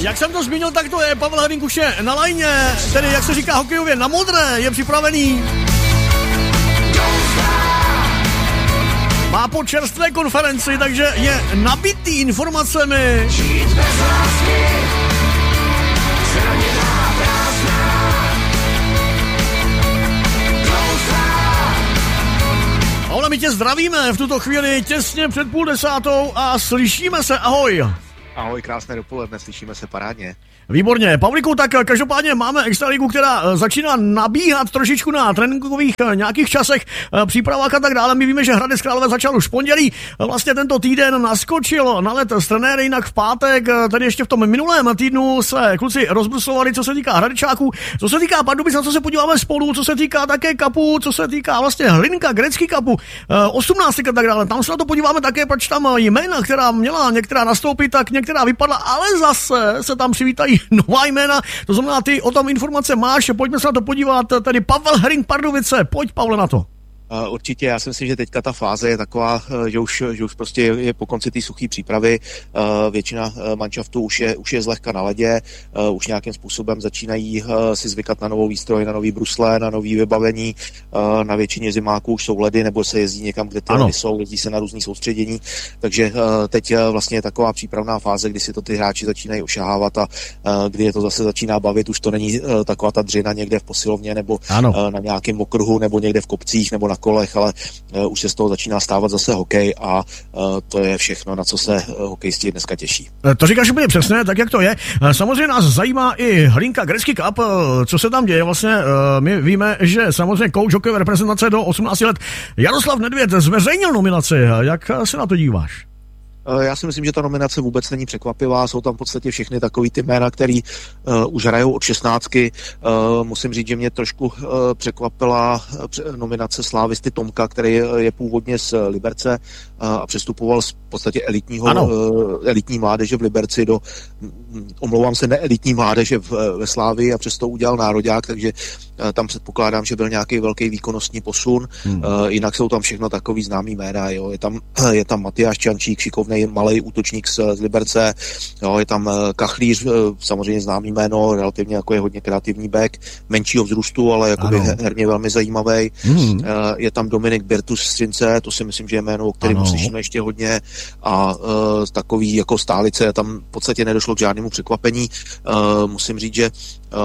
Jak jsem to zmínil, tak to je. Pavel Herring už je na lajně, tedy jak se říká hokejově na modré, je připravený. Má po čerstvé konferenci, takže je nabitý informacemi. Ahoj, my tě zdravíme v tuto chvíli těsně před 9:30 a slyšíme se, ahoj. Ahoj, krásné dopoledne, slyšíme se parádně. Výborně. Pavlíku, tak každopádně máme extraligu, která začíná nabíhat trošičku na tréninkových nějakých časech, přípravách a tak dále. My víme, že Hradec Králové začal už v pondělí. Vlastně tento týden naskočil na let s trenéry, jinak v pátek, tedy ještě v tom minulém týdnu se kluci rozbrusovali, co se týká Hradečáků, co se týká Pardubic, na co se podíváme spolu, co se týká také kapu, co se týká vlastně Hlinka, Grecký kapu, 18 a tak dále. Tam se na to podíváme také, proč tam jména, která měla některá nastoupit, tak některá vypadla, ale zase se tam přivítají nová jména, to znamená, ty o tom informace máš, pojďme se na to podívat, tady Pavel Herring Pardubice, pojď Pavle na to. Určitě, já si myslím, že teďka ta fáze je taková, že už prostě je po konci té suché přípravy, většina manšaftů už je zlehka na ledě, už nějakým způsobem začínají si zvykat na novou výstroj, na nový brusle, na nový vybavení, na většině zimáků už jsou ledy, nebo se jezdí někam, kde ty ledy jsou, jezdí se na různý soustředění, takže teď vlastně je taková přípravná fáze, kdy si to ty hráči začínají ošahávat a kdy je to zase začíná bavit, už to není taková ta dřina někde v posilovně, nebo na nějakém okruhu, nebo někde v kopcích, nebo na kolech, ale už se z toho začíná stávat zase hokej a to je všechno, na co se hokejisti dneska těší. To říkáš úplně přesně, tak jak to je. Samozřejmě nás zajímá i Hlinka Grecký cup, co se tam děje. Vlastně my víme, že samozřejmě kouč hokejové reprezentace do 18 let Jaroslav Nedvěd zveřejnil nominaci. Jak se na to díváš? Já si myslím, že ta nominace vůbec není překvapivá, jsou tam v podstatě všechny takový ty jména, který už hrajou od 16. Musím říct, že mě trošku překvapila nominace slávisty Tomka, který je původně z Liberce a přestupoval z podstatě elitní mládeže v Liberci do, omlouvám se, neelitní mládeže ve Slávii a přesto udělal nároďák, takže tam předpokládám, že byl nějaký velký výkonnostní posun. Jinak jsou tam všechno takový známý jména, jo. Je tam Matyáš Čančík, šikovnej malej útočník z Liberce, jo. Je tam Kachlíř, samozřejmě známý jméno, relativně jako je hodně kreativní back, menšího vzrůstu, ale jakoby herně velmi zajímavý. Je tam Dominik Birtus z Třince, to si myslím, že je jméno, o kterém slyšíme ještě hodně a takový jako stálice, tam v podstatě nedošlo k žádnému překvapení. Musím říct, že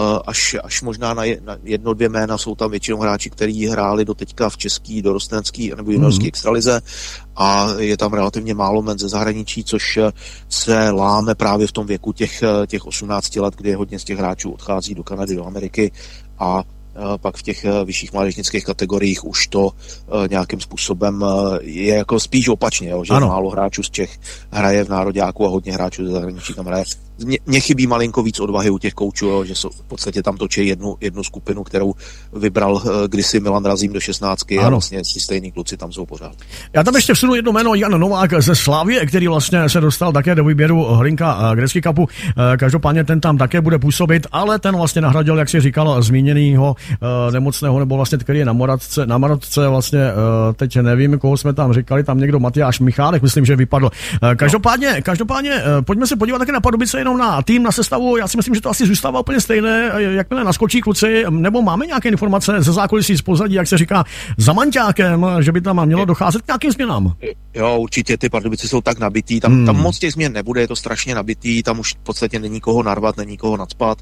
až možná na jedno, dvě jména jsou tam většinou hráči, kteří hráli do teďka v český, dorostenecký nebo juniorský extralize a je tam relativně málo men ze zahraničí, což se láme právě v tom věku těch 18 let, kdy hodně z těch hráčů odchází do Kanady, do Ameriky a pak v těch vyšších mládežnických kategoriích už to nějakým způsobem je jako spíš opačně, jo, že málo hráčů z Čech hraje v nároďáku a hodně hráčů ze zahraničí tam hraje. Mně chybí malinko víc odvahy u těch koučů, jo, že jsou v podstatě tam točí jednu skupinu, kterou vybral kdysi Milan Razím do 16 a vlastně si stejný kluci tam jsou pořád. Já tam ještě vsunu jedno jméno, Jan Novák ze Slavie, který vlastně se dostal také do výběru Hlinka Grecký cupu. Každopádně ten tam také bude působit, ale ten vlastně nahradil, jak si říkal, zmíněnýho nemocného, nebo vlastně který je na Moravce vlastně teď nevím, koho jsme tam říkali, tam někdo Matyáš Michálek, myslím, že vypadl. Každopádně pojďme se podívat také na Pardubice, jenom na tým, na sestavu. Já si myslím, že to asi zůstává úplně stejné, jakmile naskočí kluci, nebo máme nějaké informace ze zákulisí, z pozadí, jak se říká, za Manťákem, že by tam mělo docházet k nějakým změnám. Jo, určitě ty Pardubice jsou tak nabitý, tam moc těch změn nebude, je to strašně nabitý, tam už v podstatě není koho narvat, není koho nacpat.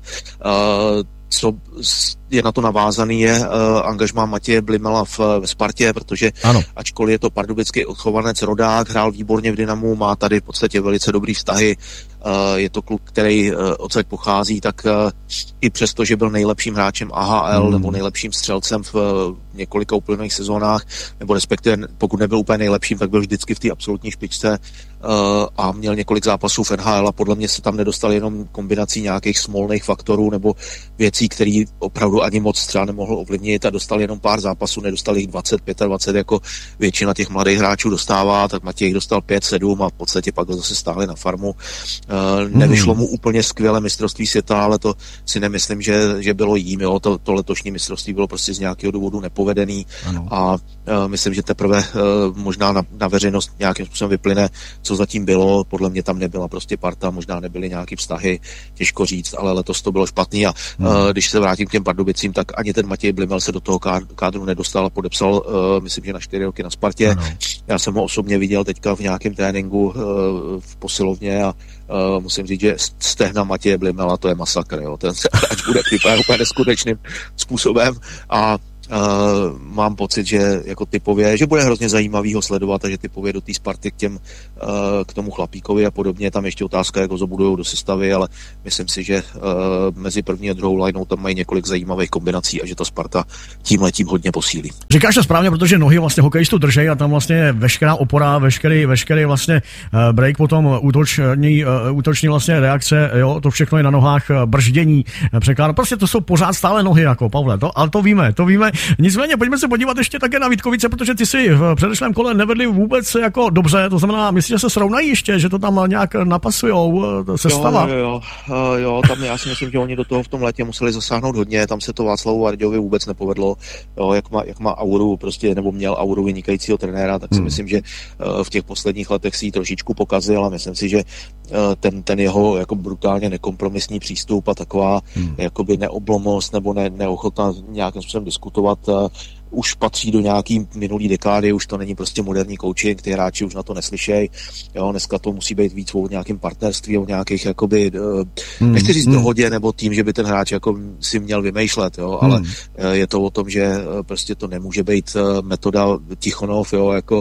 Co je na to navázaný, je angažmá Matěje Blimela ve Spartě, protože ačkoliv je to pardubický odchovanec, rodák, hrál výborně v Dynamu, má tady v podstatě velice dobrý vztahy, je to kluk, který odsaď pochází, tak i přesto, že byl nejlepším hráčem AHL nebo nejlepším střelcem v několika uplynulých sezónách, nebo respektive pokud nebyl úplně nejlepším, tak byl vždycky v té absolutní špičce a měl několik zápasů v NHL a podle mě se tam nedostal jenom kombinací nějakých smolných faktorů nebo věcí, které opravdu ani moc třeba nemohl ovlivnit a dostal jenom pár zápasů, nedostal jich 20, 25, jako většina těch mladých hráčů dostává, tak Matěj dostal 5, 7 a v podstatě pak ho zase stáhli na farmu. Nevyšlo mu úplně skvěle mistrovství světa, ale to si nemyslím, že bylo jím. Jo. To letošní mistrovství bylo prostě z nějakého důvodu nepovedený a myslím, že teprve možná na veřejnost nějakým způsobem vyplyne, co zatím bylo. Podle mě tam nebyla prostě parta, možná nebyly nějaký vztahy, těžko říct, ale letos to bylo špatný a když se vrátím k těm Pardubicím, tak ani ten Matěj Blimel se do toho kádru nedostal a podepsal, myslím, že na 4 roky na Spartě. Já jsem ho osobně viděl teďka v nějakém tréninku v posilovně a musím říct, že stehna Matěje Blimela, to je masakr, jo. Ten se ať bude připraven úplně neskutečným způsobem a mám pocit, že jako typově, že bude hrozně zajímavý ho sledovat a že typově do té Sparty k tomu Chlapíkovi a podobně, tam ještě otázka, jak ho zabudujou do sestavy, ale myslím si, že mezi první a druhou lineou tam mají několik zajímavých kombinací a že ta Sparta tímhletím hodně posílí. Říkáš to správně, protože nohy vlastně hokejistu držej a tam vlastně veškerá opora, veškerý vlastně break, potom útoční vlastně reakce, jo, to všechno je na nohách, brždění, překládat. Prostě to jsou pořád stále nohy, jako Pavle, ale to víme. Nicméně pojďme se podívat ještě také na Vítkovice, protože ty si v předešlém kole nevedli vůbec jako dobře, to znamená, myslíš, že se srovnají ještě, že to tam nějak napasujou sestava? Jo, tam já si myslím, že oni do toho v tom létě museli zasáhnout hodně, tam se to Václavu Varďovi vůbec nepovedlo, jo, jak má auru, prostě, nebo měl auru vynikajícího trenéra, tak si myslím, že v těch posledních letech si ji trošičku pokazil a myslím si, že ten jeho jako brutálně nekompromisní přístup a taková jakoby neoblomnost nebo neochotná nějakým způsobem diskutovat už patří do nějaký minulý dekády, už to není prostě moderní coaching, ty hráči už na to neslyšejí. Jo, dneska to musí být víc o nějakém partnerství, o nějakých jakoby, nechci říct dohodě, nebo tím, že by ten hráč jako si měl vymýšlet, jo, ale je to o tom, že prostě to nemůže být metoda Tichonov, jo, jako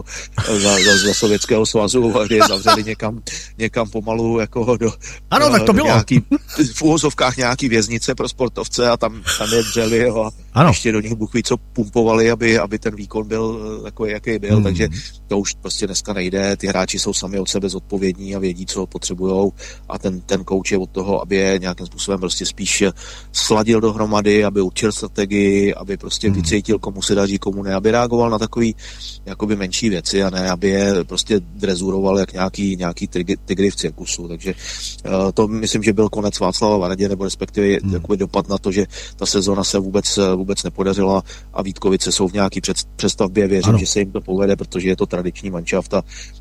za Sovětského svazu, kdy zavřeli někam pomalu jako do tak to bylo. V uvozovkách nějaký věznice pro sportovce a tam je dřeli, jo, a ještě do nich Bůh ví, co pumpovali, aby ten výkon byl takový, jaký byl, takže to už prostě dneska nejde, ty hráči jsou sami od sebe zodpovědní a vědí, co potřebujou a ten coach je od toho, aby je nějakým způsobem prostě spíš sladil dohromady, aby určil strategii, aby prostě vycítil, komu se daří, komu ne, aby reagoval na takový jakoby menší věci a ne, aby je prostě drezuroval jak nějaký tygry v cirkusu, takže to myslím, že byl konec Václava Vardě, nebo respektive takový dopad na to, že ta sezona se vůbec nepodařila a Vítkovice jsou v nějaký přestavbě, věřím, že se jim to povede, protože je to tradiční manšaft a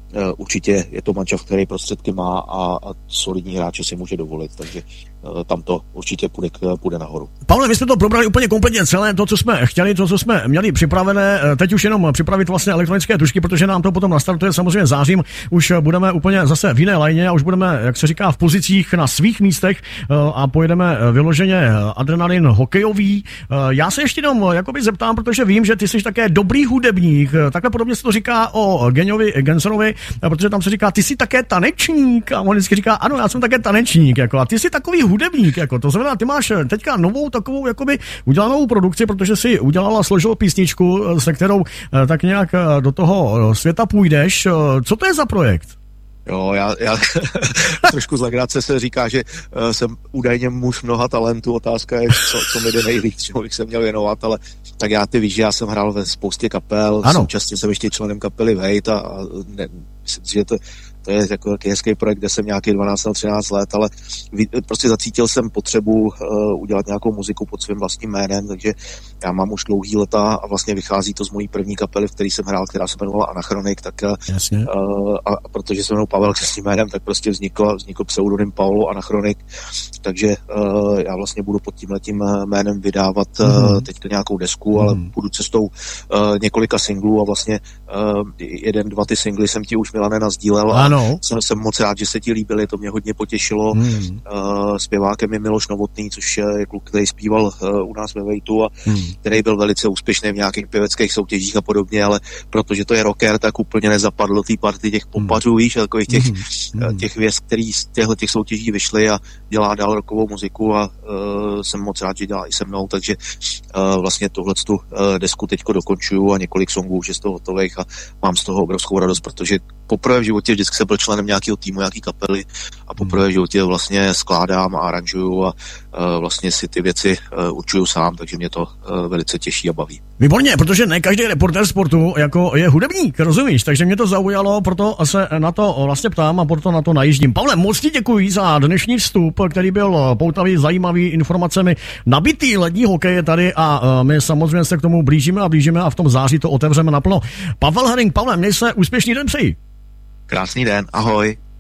určitě je to manšaft, který prostředky má a solidní hráče si může dovolit, takže tam to určitě půjde nahoru. Pavle, my jsme to probrali úplně kompletně celé, to, co jsme chtěli, to, co jsme měli připravené, teď už jenom připravit vlastně elektronické tužky, protože nám to potom nastartuje samozřejmě zářím, už budeme úplně zase v jiné lajně a už budeme, jak se říká, v pozicích na svých místech a pojedeme vyloženě adrenalin hokejový. Já se ještě jenom jakoby zeptám, protože vím, že ty jsi také dobrý hudebník, takhle podobně se to říká o Gensonovi, protože tam se říká, ty jsi také tanečník a on vždycky říká, ano, já jsem také tanečník, jako, a ty jsi takový hudebník, jako, to znamená, ty máš teďka novou takovou jakoby udělanou produkci, protože si udělala, složil písničku, se kterou tak nějak do toho světa půjdeš. Co to je za projekt? Jo, já trošku z legrace se říká, že jsem údajně muž mnoha talentů, otázka je, co mi jde nejvíc, čemu bych se měl věnovat, ale tak ty víš, že já jsem hrál ve spoustě kapel, současně jsem ještě členem kapely Vejt a myslím si, že to je jako hezký projekt, kde jsem nějaký 12 nebo 13 let, ale prostě zacítil jsem potřebu udělat nějakou muziku pod svým vlastním jménem, takže já mám už dlouhý leta a vlastně vychází to z mojí první kapely, v který jsem hrál, která se jmenovala Anachronik, tak a protože se jmenou Pavel křestním jménem, tak prostě vznikl pseudonym Paulo Anachronik, takže já vlastně budu pod tímhletím jménem vydávat teďka nějakou desku, ale budu cestou několika singlů a vlastně 1-2 ty singly jsem ti už, Milane, nasdílel a jsem moc rád, že se ti líbily, to mě hodně potěšilo. Zpěvákem je Miloš Novotný, což je kluk, který zpíval u nás ve Vejtu a který byl velice úspěšný v nějakých pěveckých soutěžích a podobně, ale protože to je rocker, tak úplně nezapadl do té party těch pompařů, víš, takových těch věc, který z těch soutěží vyšly a dělá dál rockovou muziku a jsem moc rád, že dělá i se mnou, takže vlastně tuhletu desku teďko dokončuju a několik songů už je z toho hotových a mám z toho obrovskou radost, protože poprvé v životě vždycky jsem byl členem nějakého týmu, nějaký kapely a poprvé v životě vlastně skládám a aranžuju a vlastně si ty věci určuju sám, takže mě to velice těší a baví. Výborně, protože ne každý reportér sportu jako je hudebník, rozumíš? Takže mě to zaujalo, proto se na to vlastně ptám a proto na to najíždím. Pavle, moc ti děkuji za dnešní vstup, který byl poutavý, zajímavý, informacemi nabitý. Lední hokej je tady a my samozřejmě se k tomu blížíme a v tom září to otevřeme naplno. Pavel Herring, Pavle, měj se, úspěšný den přeji. Krásný den, ahoj.